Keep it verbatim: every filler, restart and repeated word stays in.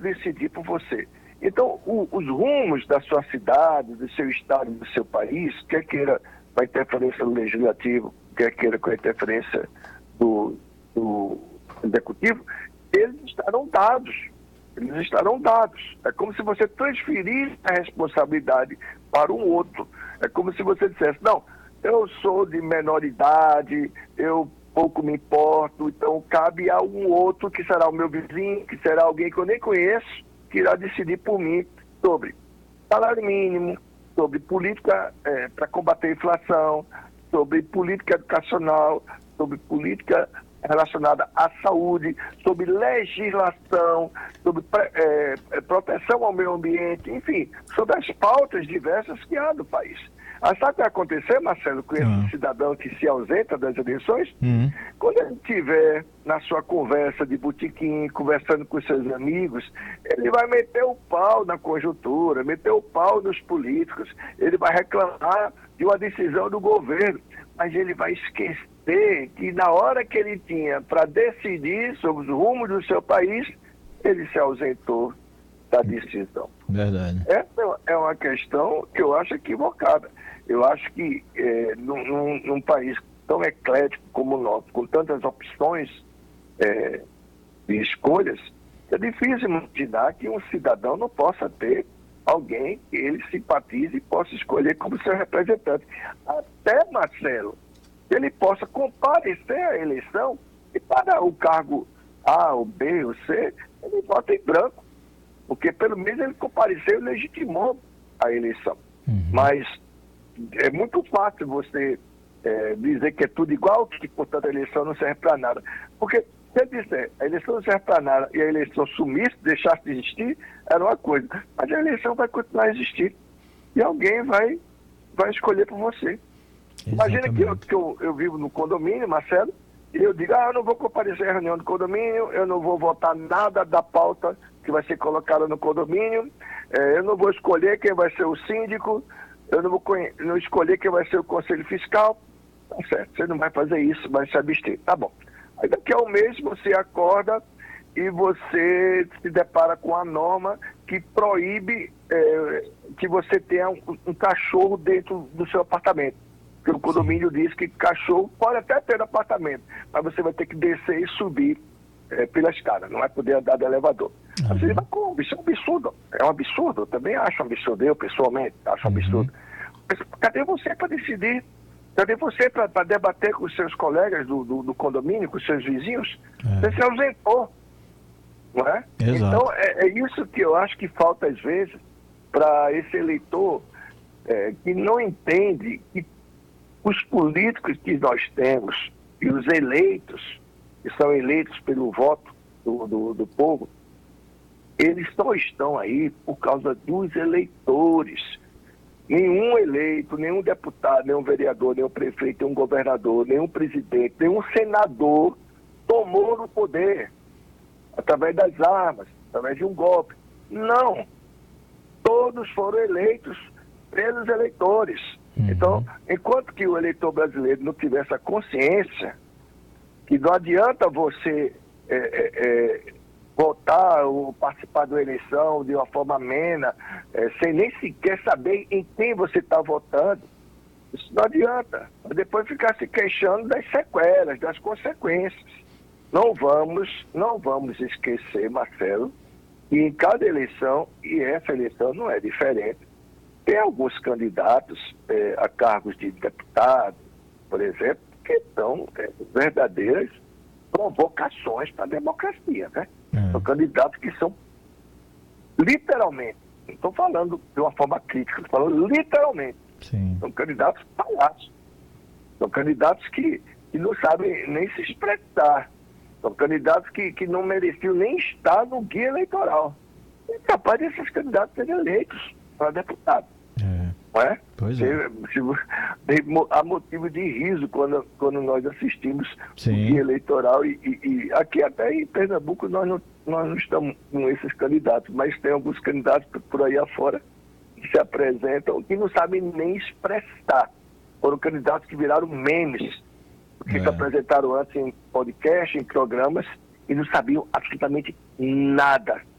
decidir por você. Então, o, os rumos da sua cidade, do seu estado, do seu país, quer queira com a interferência do legislativo, quer queira com a interferência do, do executivo, eles estarão dados. Eles estarão dados. É como se você transferisse a responsabilidade para um outro. É como se você dissesse, não, eu sou de menor idade, eu pouco me importo, então cabe a um outro que será o meu vizinho, que será alguém que eu nem conheço, que irá decidir por mim sobre salário mínimo, sobre política é, para combater a inflação, sobre política educacional, sobre política relacionada à saúde, sobre legislação, sobre é, proteção ao meio ambiente, enfim, sobre as pautas diversas que há no país. Aí sabe o que vai acontecer, Marcelo, com esse uhum. cidadão que se ausenta das eleições? Uhum. Quando ele estiver na sua conversa de botequim, conversando com seus amigos, ele vai meter o pau na conjuntura, meter o pau nos políticos, ele vai reclamar de uma decisão do governo, mas ele vai esquecer que na hora que ele tinha para decidir sobre os rumos do seu país, ele se ausentou da decisão. Verdade. Essa é uma questão que eu acho equivocada. Eu acho que é, num, num, num país tão eclético como o nosso, com tantas opções é, de escolhas, é difícil imaginar que um cidadão não possa ter alguém que ele simpatize e possa escolher como seu representante. Até, Marcelo, que ele possa comparecer à eleição e para o cargo A, ou B, ou C, ele vota em branco. Porque pelo menos ele compareceu e legitimou a eleição. Uhum. Mas é muito fácil você é, dizer que é tudo igual, que portanto a eleição não serve para nada. Porque se eu disser a eleição não serve para nada e a eleição sumisse, deixasse de existir, era uma coisa. Mas a eleição vai continuar a existir. E alguém vai, vai escolher por você. Exatamente. Imagina que, eu, que eu, eu vivo no condomínio, Marcelo, e eu digo, ah, eu não vou comparecer à reunião do condomínio, eu não vou votar nada da pauta que vai ser colocada no condomínio, eh, eu não vou escolher quem vai ser o síndico, eu não vou não escolher quem vai ser o conselho fiscal. Tá certo, você não vai fazer isso, vai se abster. Tá bom. Aí daqui a um mês você acorda e você se depara com a norma que proíbe eh, que você tenha um, um cachorro dentro do seu apartamento. Porque o condomínio Sim. diz que cachorro pode até ter no apartamento, mas você vai ter que descer e subir é, pela escada, não vai poder andar do elevador. Uhum. Você vai, pô, isso é um absurdo. É um absurdo, eu também acho um absurdo, eu pessoalmente acho um uhum. absurdo. Mas cadê você para decidir? Cadê você para debater com os seus colegas do, do, do condomínio, com os seus vizinhos? É. Você se ausentou, não é? Exato. Então, é, é isso que eu acho que falta às vezes para esse eleitor é, que não entende que os políticos que nós temos e os eleitos, que são eleitos pelo voto do, do, do povo, eles só estão aí por causa dos eleitores. Nenhum eleito, nenhum deputado, nenhum vereador, nenhum prefeito, nenhum governador, nenhum presidente, nenhum senador tomou no poder através das armas, através de um golpe. Não. Todos foram eleitos pelos eleitores. Uhum. Então, enquanto que o eleitor brasileiro não tiver essa consciência que não adianta você é, é, é, votar ou participar de uma eleição de uma forma amena, é, sem nem sequer saber em quem você está votando, isso não adianta. Depois ficar se queixando das sequelas, das consequências. Não vamos, não vamos esquecer, Marcelo, que em cada eleição, e essa eleição não é diferente, tem alguns candidatos é, a cargos de deputado, por exemplo, que são é, verdadeiras provocações para a democracia, né? É. São candidatos que são literalmente, não estou falando de uma forma crítica, estou falando literalmente, Sim. são candidatos palhaços, são candidatos que, que não sabem nem se expressar, são candidatos que, que não mereciam nem estar no guia eleitoral. É capaz desses candidatos serem eleitos para deputado. É. Não é? Pois é. Se, se, há motivo de riso quando, quando nós assistimos Sim. o guia eleitoral e, e, e aqui até em Pernambuco nós não, nós não estamos com esses candidatos, mas tem alguns candidatos por aí afora que se apresentam que não sabem nem expressar. Foram candidatos que viraram memes, porque é. se apresentaram antes em podcast, em programas, e não sabiam absolutamente nada.